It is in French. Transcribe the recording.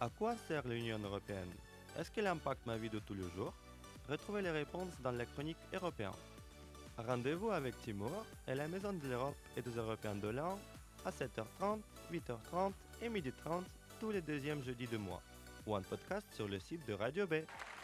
À quoi sert l'Union européenne? Est-ce qu'elle impacte ma vie de tous les jours? Retrouvez les réponses dans la chronique européenne. Rendez-vous avec Timur et la Maison de l'Europe et des Européens de l'An à 7h30, 8h30 et 12h30 tous les deuxièmes jeudis de mois ou en podcast sur le site de Radio B.